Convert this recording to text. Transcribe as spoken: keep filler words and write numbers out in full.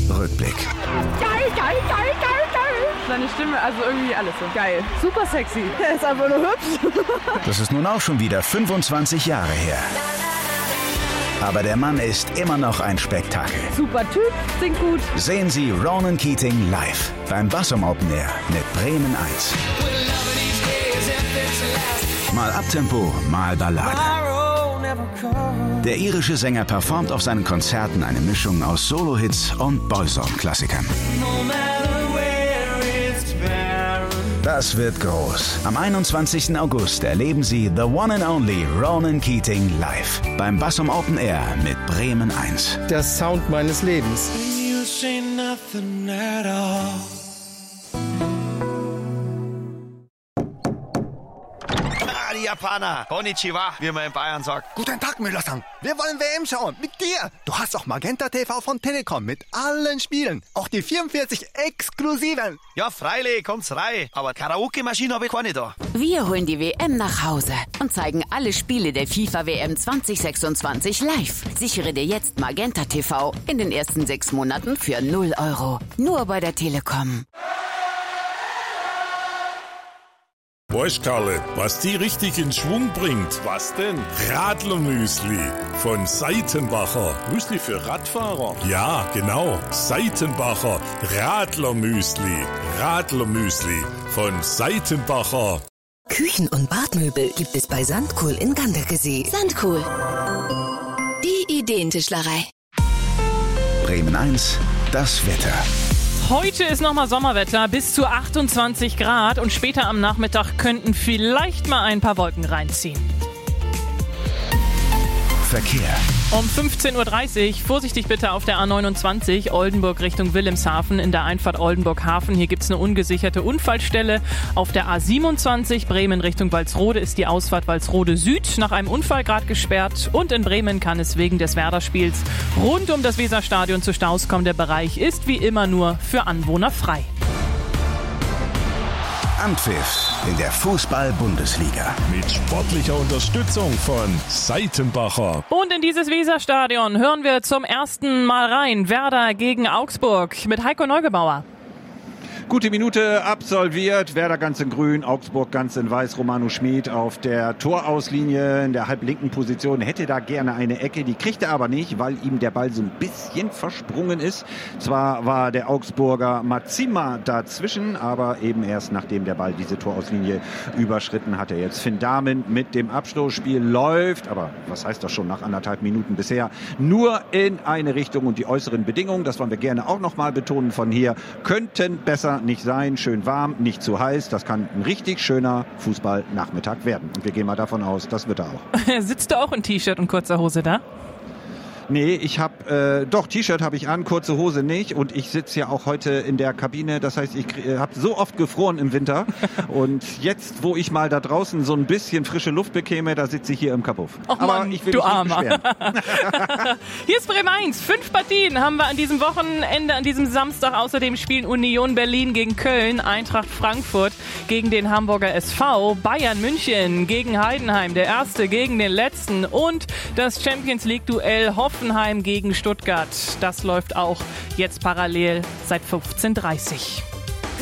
Rückblick. Geil, geil, geil, geil, geil. Seine Stimme, also irgendwie alles so geil. Super sexy. Er ist einfach nur hübsch. Das ist nun auch schon wieder fünfundzwanzig Jahre her. Aber der Mann ist immer noch ein Spektakel. Super Typ, singt gut. Sehen Sie Ronan Keating live beim Bassum Open Air mit Bremen eins. Mal Abtempo, mal Ballade. Der irische Sänger performt auf seinen Konzerten eine Mischung aus Solo-Hits und Boyzone-Klassikern. Das wird groß. Am einundzwanzigsten August erleben Sie The One and Only Ronan Keating live beim Bassum Open Air mit Bremen eins. Der Sound meines Lebens. Ah, die Japaner. Konnichiwa, wie man in Bayern sagt. Guten Tag, Müller-san. Wir wollen W M schauen. Mit dir. Du hast auch Magenta T V von Telekom mit allen Spielen. Auch die vierundvierzig exklusiven. Ja, freilich, kommt's rein. Aber Karaoke-Maschine habe ich keine da. Wir holen die W M nach Hause und zeigen alle Spiele der FIFA W M zwanzig sechsundzwanzig live. Sichere dir jetzt Magenta T V in den ersten sechs Monaten für null Euro. Nur bei der Telekom. Weißt Karle, was die richtig in Schwung bringt? Was denn? Radlermüsli von Seitenbacher. Müsli für Radfahrer? Ja, genau. Seitenbacher Radlermüsli. Radlermüsli von Seitenbacher. Küchen- und Badmöbel gibt es bei Sandkohl in Ganderkesee. Sandkohl. Die Ideentischlerei. Bremen eins, das Wetter. Heute ist nochmal Sommerwetter, bis zu achtundzwanzig Grad und später am Nachmittag könnten vielleicht mal ein paar Wolken reinziehen. Verkehr. Um fünfzehn Uhr dreißig, vorsichtig bitte auf der A neunundzwanzig, Oldenburg Richtung Wilhelmshaven in der Einfahrt Oldenburg-Hafen. Hier gibt es eine ungesicherte Unfallstelle. Auf der A siebenundzwanzig, Bremen Richtung Walsrode, ist die Ausfahrt Walsrode Süd nach einem Unfall gerade gesperrt. Und in Bremen kann es wegen des Werder-Spiels rund um das Weserstadion zu Staus kommen. Der Bereich ist wie immer nur für Anwohner frei. Anpfiff in der Fußball-Bundesliga. Mit sportlicher Unterstützung von Seitenbacher. Und in dieses Weserstadion hören wir zum ersten Mal rein. Werder gegen Augsburg mit Heiko Neugebauer. Gute Minute absolviert, Werder ganz in grün, Augsburg ganz in weiß, Romano Schmid auf der Torauslinie in der halblinken Position, hätte da gerne eine Ecke, die kriegt er aber nicht, weil ihm der Ball so ein bisschen versprungen ist. Zwar war der Augsburger Mazima dazwischen, aber eben erst nachdem der Ball diese Torauslinie überschritten hatte. Jetzt Finn Dahmen mit dem Abstoßspiel läuft, aber was heißt das schon nach anderthalb Minuten bisher, nur in eine Richtung und die äußeren Bedingungen, das wollen wir gerne auch nochmal betonen von hier, könnten besser nicht sein, schön warm, nicht zu heiß. Das kann ein richtig schöner Fußballnachmittag werden. Und wir gehen mal davon aus, das wird er auch. Sitzt du auch in T-Shirt und kurzer Hose da? Nee, ich habe, äh, doch, T-Shirt habe ich an, kurze Hose nicht und ich sitze ja auch heute in der Kabine, das heißt, ich äh, habe so oft gefroren im Winter und jetzt, wo ich mal da draußen so ein bisschen frische Luft bekäme, da sitze ich hier im Kabuff. Oh Aber Mann, ich will du mich nicht Armer. beschweren. Hier ist Bremen eins. Fünf Partien haben wir an diesem Wochenende, an diesem Samstag. Außerdem spielen Union Berlin gegen Köln, Eintracht Frankfurt gegen den Hamburger S V, Bayern München gegen Heidenheim, der Erste gegen den Letzten und das Champions League-Duell Hoffenheim gegen Stuttgart. Das läuft auch jetzt parallel seit fünfzehn Uhr dreißig.